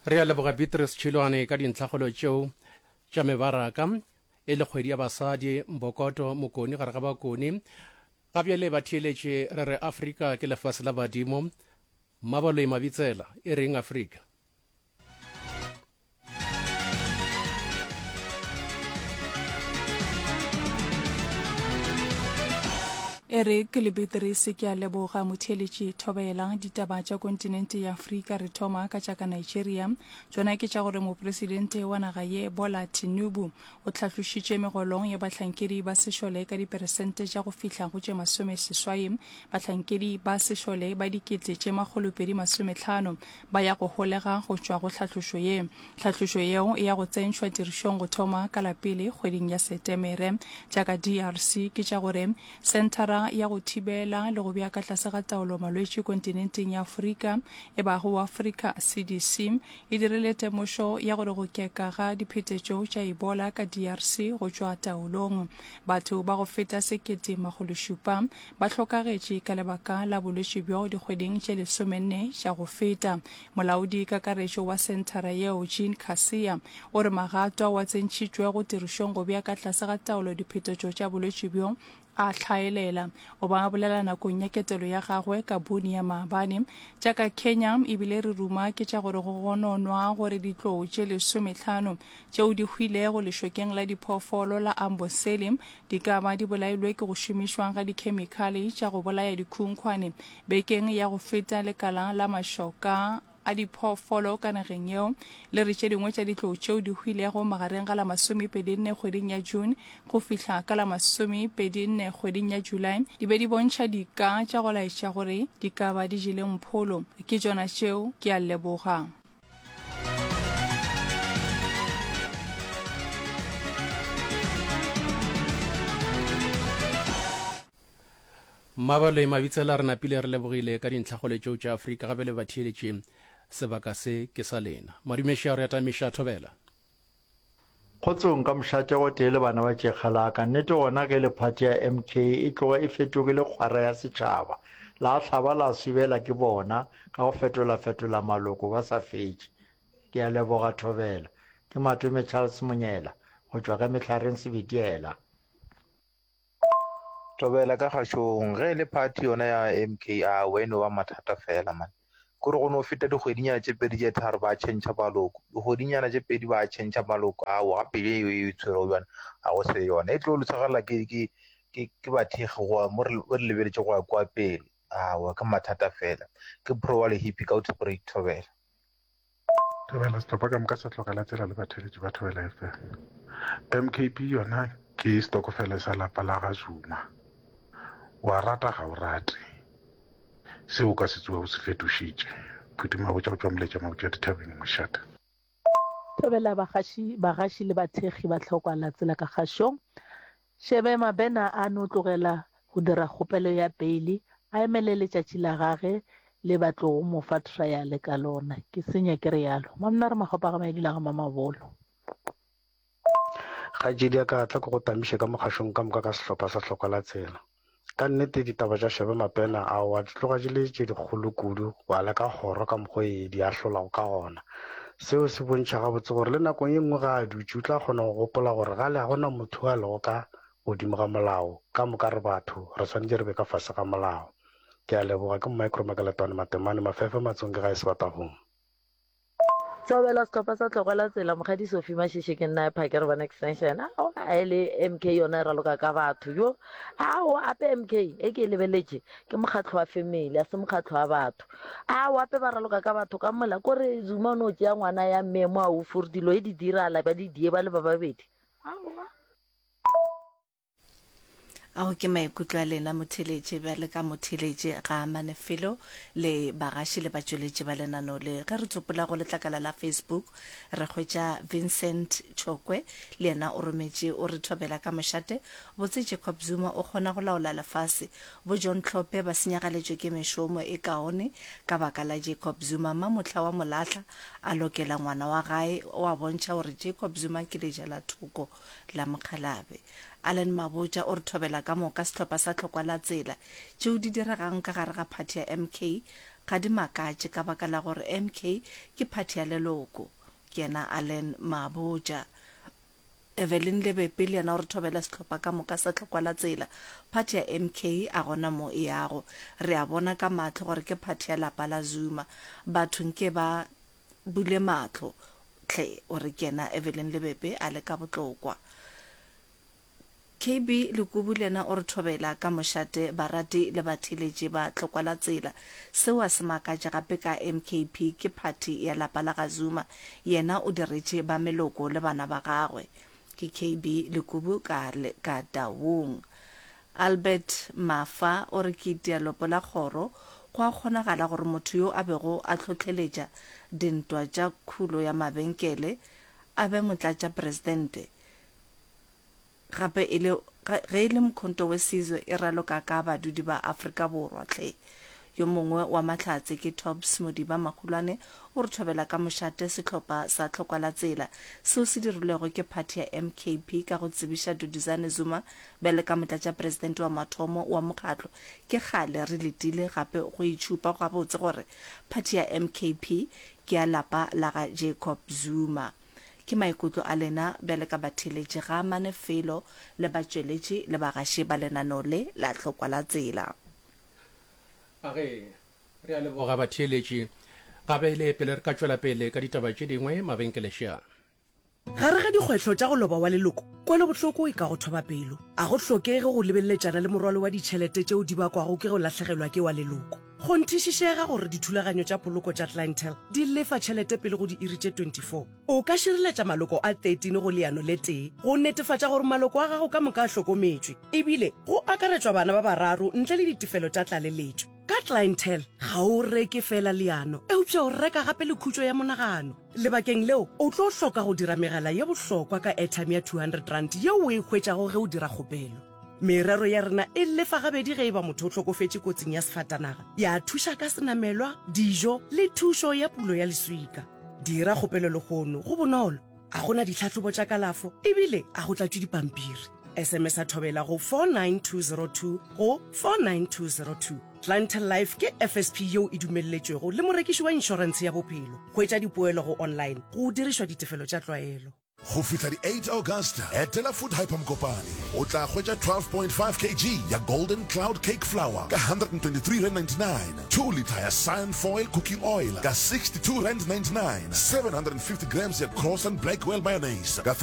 re a leboga Beatrice Chilwane ka dintlhagolo tšeo tša mebaraka e le kgwedi ya basadi Mbokoto Mokoni gare ga bakoni ga bjale ba theeletše re re Afrika ke lefase la badimo Mabaloi Mabitsela e reng Afrika. Eric le Beatrice ke a leboga motheeletši thobelang ditaba tša kontinente ya Afrika re thoma ka tša ka Nigeria tšona ke tša gore mopresidente wa naga ye Bola Tinubu o tlhatlošitše megolong ya bahlankedi ba sešole ka diperesente tša go fihla go tše 80 bahlankedi ba sešole ba dikete tše 250 ba ya go holega go tšwa go tlhatlošo ye. Tlhatlošo yeo e ya go tsentšwa tirišong go thoma ka la pele kgweding ya Setemere. Tša ka DRC ke tša gore sentara ya go thibela le go bea ka tlase ga taolo malwetši kontinenteng ya Afrika e bago wa Africa CDC e dirile temošo ya gore go keka ga diphetetšo tša Ebola ka DRC go tšwa taolong. Batho ba go feta 1,700 ba hlokagetše ka lebaka la bolwetši bjo dikgweding tše 14 tša go feta. Molaodi kakaretšo wa sentara yeo Jean Kasia o re magato wa tsentšitšwe go tirišong go bea ka tlase ga taolo diphetetšo tša bolwetši bjo a hlaelela o ba bolela nakong ya ketelo ya gagwe ka boni ya maabane tša ka Kenya ebile re ruma ke tša gore go gononwa gore ditlou tše 15 tšeo di hwilego lešokeng la diphoofolo la Amboseli di ka ba di bolailwe ke go šomišwang ga dikhemikale tša go bolaya dikhunkhwane bekeng ya go feta lekala la mašoka a diphoofolo ka nageng yeo le re tše dingwe tša ditlou tšeo di hwilego magareng ga la 24 kgweding ya June go fihla ka la 24 kgweding ya July di be di bontšha dika tša go laetša gore di ka ba di jele mpholo ke tšona tšeo ke a leboga. Mabaloi Mabitsela re napile re lebogile ka dintlhagolo tšeo tša Afrika gabe le batheeletše sebaka se ke sa lena madumeša re atamiša thobela kgotsong ka mošate go tee le bana ba tšekgala ka nnete gona ge le phati ya MK e tloga e fetogile kgwara ya setšhaba la hlaba la swibela ke bona ka go fetola maloko ba sa fetše ke a leboga thobela ke Matume Charles Monyela go tšwa ka Mehlareng Sebitiela. Thobela ka kgašong ge le party yona ya MK a weno wa mathata fela man kore go no feta dikgwedinyana tše pedi tše tharo ba tšhentšha maloko dikgwedinyana tše pedi ba tšhentšha maloko ao gape e tshwere bjana a go se yona e tlo lutshagala ke bathegi goa mo re lebeletše go ya kwa pele awa ka mathata fela ke probably hippie ka outbreak thobela setlhopha ka moka se tlogela tsela le batheletši ba thobela FM. MKP yona ke stokofele sa lapa la ga Zuma wa rata ga o rate seo ka se tsewa o se fetošitše phutimo go tša go tšwa moletša mabotša dithabeng mošata thobela bagaši le bathegi ba tlhokwala tsela ka kgašong shebe mabena a no tlogela go dira kgopelo ya peili a emele letšatši la gage le batlo go mo fa trial ka lona ke senya ke re yalo mamna re magopa ga maedila ga mamabolo ga jedi ka tla go tamiše ka mogašong ka moka ka sehlopha sa tlhokwala tsela ka nnete ditaba tša shebe mapena a wa tloga jile tše dikgolo kudu wa le ka kgoro ka mokgwa e di a hlolago ka gona seo se bontšha gabotse gore le nakong ye nngwe ga a dutse o tla kgona go gopola gore ga le ga gona motho a lego ka godimo ga molao ka moka re batho re tshwanetse re be ka fase ga molao ke a leboga ke micro makaletwane matemane mafefe matsong ke ga e sebatagong thobela setlhopha sa tlogela tsela mogadi Sophie Mashishi ke nna phakere bana extension a ele MK yona e raloka ka batho yo ao ape MK e ke lebeletše ke mokgatlo wa family a se mokgatlo wa batho ao ape ba raloka ka batho ka mola kore Zuma no tšea ngwana ya mmemo a o for dilo e di dirala ba di die ba le ba babedi ao ke maikutlo a lena motheletše ba le ka motheletše ga manefelo le bagaši le batšweletše ba lenano le ge re tsopola go letlakala la Facebook re hwetša Vincent Chokwe le yena o rometše o re thobela ka mošate botse Jacob Zuma o kgona go laola lefase bo John Tlhope ba senyagaletšwe ke mešomo e kaone ka baka la Jacob Zuma mamotla wa molahla a lokela ngwana wa gae o a bontšha gore Jacob Zuma ke leja la thoko la mokgalabe Alan Mabotja o re thobela ka moka setlhopha sa tlhokwa la tsela tšeo di diregang ka gare ga party ya MK ga di makatše ka baka la gore MK ke party ya leloko ke yena Allen Maboja. Evelyn Lebepe le yena o re thobela setlhopha ka moka sa tlhokwala tsela party ya MK a gona mo e yago re a bona ka matlho gore ke party ya lapa la Zuma batho nke ba bule matlho tle o re kena Evelyn Lebepe a le ka botlokwa. KB Lekubu lena o re thobela ka mošate barati le batheletši ba tlhokwala tsela seo a se makatša gape ka MKP ke party ya lapa la ga Zuma yena o diretše ba meloko le bana ba gagwe ke KB Lekubu ka Taung. Albert Mafa o re ke dialopo la kgoro go a kgonagala gore motho yo a bego a tlhotlheletša dintwa tša khulo ya mabenkele a be motlatša presidente gape ge e le mkhonto we sizwe e raloka ka badudi ba Afrika Borwa tle yo mongwe wa mahlatse ke Tops Modiba Makhulwane o re thobela ka mošate setlhopha sa tlhokwala tsela seo se dirilego ke party ya MKP ka go tsebiša Duduzane Zuma bele ka motlatša president wa mathomo wa mokgatlo ke gale re letile gape go itšhupa ga botse gore party ya MKP ke ya lapa la ga Jacob Zuma. Ke maikutlo a lena bele ka batheletši ga Manefelo le batšweletši le bagaši ba lenano le la tlhokwala tsela. Age re a leboga batheletši gape le pele re ka tšwela pele ka ditaba tše dingwe mabenkele šana. Gare ga dikgwetlho tša go loba wa leloko kwele bohloko e ka go thoba pelo a go hlokege go lebeletšana le morwalo wa ditšhelete tšeo di bakwago ke go lahlegelwa ke wa leloko go nthišišega gore dithulaganyo tša poloko tša clientele di lefa tšhelete pele go di iri tše 24 o ka šireletša maloko a 13 go leano le tee go netefatša gore maloko a gago ka moka a hlokometšwe ebile go akaretšwa bana ba bararo ntle le ditefelo tša tlaleletšo ka clientele ga o reke fela leano eupša o reka gape le khutšo ya monagano lebakeng leo o tlo hloka go dira megala ye bohlokwa ka airtime ya 200 rand yeo o e hwetšago ge o dira kgopelo merero ya rena e lefa gabedi ge e ba motho o tlhokofetše kotsing ya sefatanaga ya thuša ka senamelwa dijo le thušo ya pulo ya leswika dira kgopelo le kgono go bonolo a gona ditlhatlhobo tša kalafo ebile a go tlatšwe dipampiri SMS a thobela go 49202 go 49202 Clientele Life ke FSP yeo e dumelletšwego le morekiši wa inšorense ya bophelo hwetša dipoelo go online go dirišwa ditefelo tša tlwaelo. Go fihla di 8 Augusta etela Food Hyper Mkopane o tla hwetša 12.5 kg ya Golden Cloud Cake Flour ka 123.99 2 liter ya Cyan Foil Cooking Oil ka 62.99 750 grams ya Cross and Blackwell Mayonnaise ka